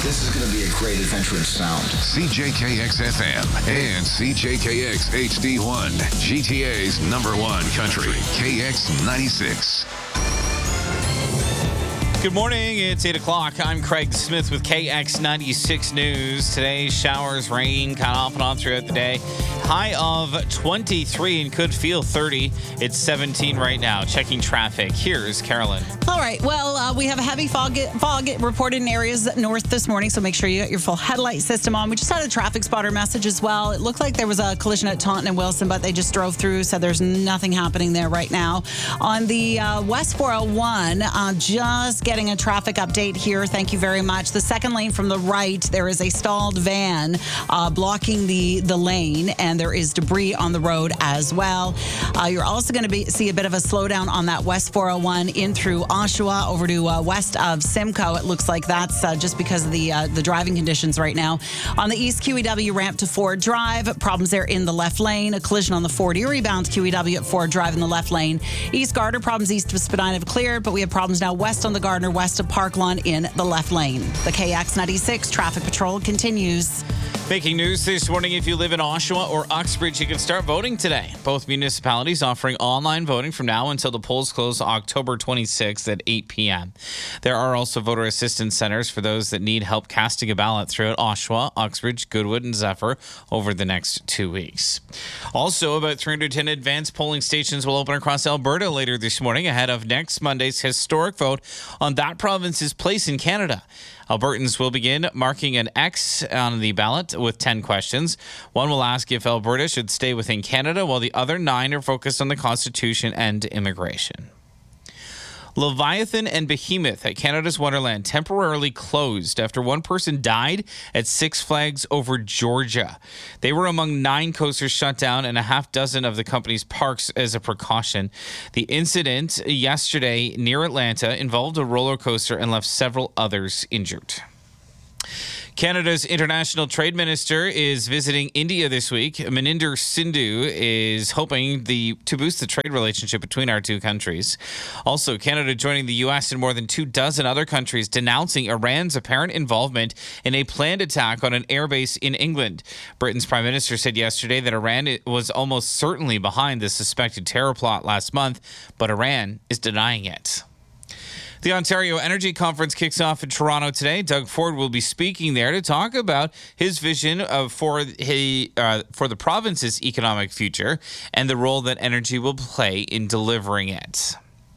This is going to be a great adventure in sound. CJKX FM and CJKX HD1, GTA's #1 country, KX 96. Good morning. It's 8 o'clock. I'm Craig Smith with KX 96 News. Today, showers, rain, kind of off and on throughout the day. High of 23 and could feel 30. It's 17 right now. Checking traffic. Here's Carolyn. All right. Well, we have a heavy fog reported in areas north this morning, so make sure you got your full headlight system on. We just had a traffic spotter message as well. It looked like there was a collision at Taunton and Wilson, but they just drove through, so there's nothing happening there right now. On the West 401, just getting a traffic update here. Thank you very much. The second lane from the right, there is a stalled van blocking the lane, and there is debris on the road as well. You're also going to see a bit of a slowdown on that West 401 in through Oshawa over to west of Simcoe. It looks like that's just because of the driving conditions right now. On the East QEW ramp to Ford Drive, problems there in the left lane. A collision on the Fort Erie bound QEW at Ford Drive in the left lane. East Gardner, problems east of Spadina have cleared, but we have problems now west on the Gardner, west of Park Lawn in the left lane. The KX 96 traffic patrol continues. Making news this morning, if you live in Oshawa or Uxbridge, you can start voting today. Both municipalities offering online voting from now until the polls close October 26th at 8 p.m. There are also voter assistance centers for those that need help casting a ballot throughout Oshawa, Uxbridge, Goodwood, and Zephyr over the next 2 weeks. Also, about 310 advanced polling stations will open across Alberta later this morning ahead of next Monday's historic vote on that province's place in Canada. Albertans will begin marking an X on the ballot with 10 questions. One will ask if Alberta should stay within Canada, while the other 9 are focused on the Constitution and immigration. Leviathan and Behemoth at Canada's Wonderland temporarily closed after one person died at Six Flags Over Georgia. They were among 9 coasters shut down and a half dozen of the company's parks as a precaution. The incident yesterday near Atlanta involved a roller coaster and left several others injured. Canada's international trade minister is visiting India this week. Maninder Sindhu is hoping to boost the trade relationship between our two countries. Also, Canada joining the U.S. and more than 24 other countries denouncing Iran's apparent involvement in a planned attack on an airbase in England. Britain's Prime Minister said yesterday that Iran was almost certainly behind the suspected terror plot last month, but Iran is denying it. The Ontario Energy Conference kicks off in Toronto today. Doug Ford will be speaking there to talk about his vision for the province's economic future and the role that energy will play in delivering it.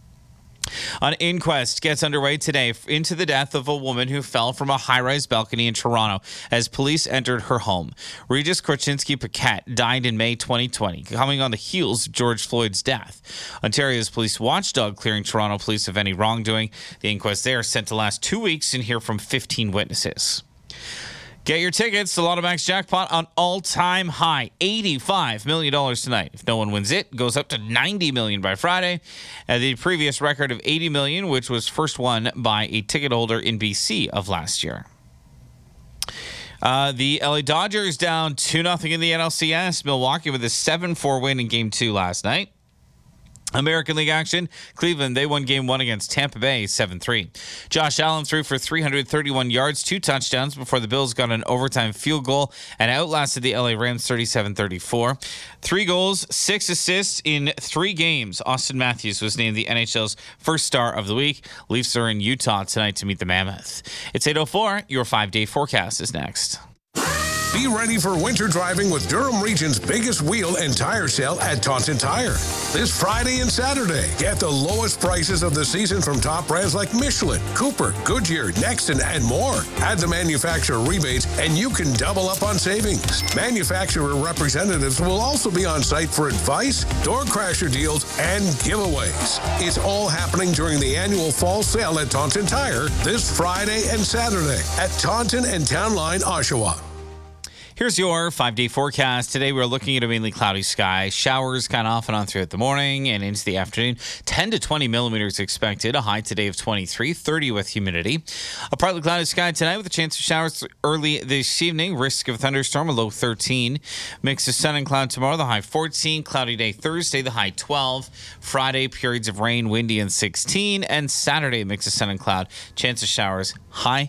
An inquest gets underway today into the death of a woman who fell from a high-rise balcony in Toronto as police entered her home. Regis Korchinski-Paquette died in May 2020, coming on the heels of George Floyd's death. Ontario's police watchdog clearing Toronto police of any wrongdoing. The inquest there is set to last 2 weeks and hear from 15 witnesses. Get your tickets to Lotto Max Jackpot on all-time high, $85 million tonight. If no one wins it goes up to $90 million by Friday. The previous record of $80 million, which was first won by a ticket holder in BC of last year. The LA Dodgers down 2-0 in the NLCS. Milwaukee with a 7-4 win in Game 2 last night. American League action, Cleveland, they won Game 1 against Tampa Bay 7-3. Josh Allen threw for 331 yards, 2 touchdowns before the Bills got an overtime field goal and outlasted the LA Rams 37-34. 3 goals, 6 assists in 3 games. Austin Matthews was named the NHL's first star of the week. Leafs are in Utah tonight to meet the Mammoth. It's 8:04. Your 5-day forecast is next. Be ready for winter driving with Durham Region's biggest wheel and tire sale at Taunton Tire. This Friday and Saturday, get the lowest prices of the season from top brands like Michelin, Cooper, Goodyear, Nexton, and more. Add the manufacturer rebates and you can double up on savings. Manufacturer representatives will also be on site for advice, door crasher deals, and giveaways. It's all happening during the annual fall sale at Taunton Tire this Friday and Saturday at Taunton and Town Line, Oshawa. Here's your 5-day forecast. Today we're looking at a mainly cloudy sky. Showers kind of off and on throughout the morning and into the afternoon. 10 to 20 millimeters expected. A high today of 23, 30 with humidity. A partly cloudy sky tonight with a chance of showers early this evening. Risk of thunderstorm, a low 13. Mix of sun and cloud tomorrow, the high 14. Cloudy day Thursday, the high 12. Friday, periods of rain, windy and 16. And Saturday, mix of sun and cloud. Chance of showers, high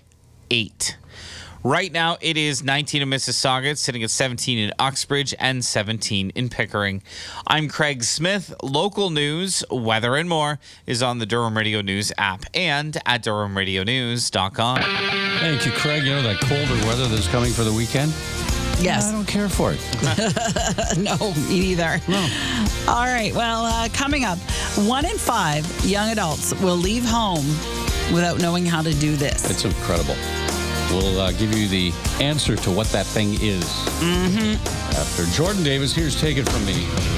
8. Right now, it is 19 in Mississauga. It's sitting at 17 in Uxbridge and 17 in Pickering. I'm Craig Smith. Local news, weather, and more is on the Durham Radio News app and at durhamradionews.com. Thank you, Craig. You know that colder weather that's coming for the weekend? Yes. I don't care for it. No, me neither. No. All right. Well, coming up, 1 in 5 young adults will leave home without knowing how to do this. It's incredible. We'll give you the answer to what that thing is. After Jordan Davis, here's Take It From Me.